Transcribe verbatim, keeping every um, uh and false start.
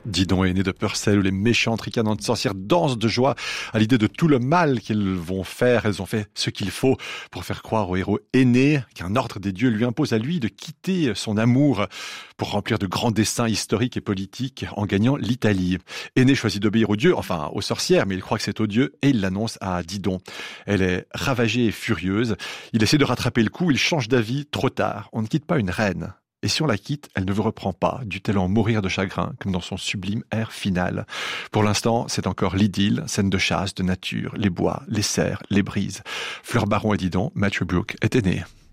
Didon est né de Purcell où les méchantes ricanantes sorcières dansent de joie à l'idée de tout le mal qu'elles vont faire. Elles ont fait ce qu'il faut pour faire croire au héros aîné qu'un ordre des dieux lui impose à lui de quitter son amour pour remplir de grands desseins historiques et politiques en gagnant l'Italie. Aîné choisit d'obéir aux dieux, enfin aux sorcières, mais il croit que c'est aux dieux et il l'annonce à Didon. Elle est ravagée et furieuse. Il essaie de rattraper le coup, il change d'avis trop tard. On ne quitte pas une reine. Et si on la quitte, elle ne vous reprend pas, dut-elle en mourir de chagrin, comme dans son sublime air final. Pour l'instant, c'est encore l'idylle, scène de chasse, de nature, les bois, les cerfs, les brises. Fleur Baron et Didon, Matthew Brooke était né.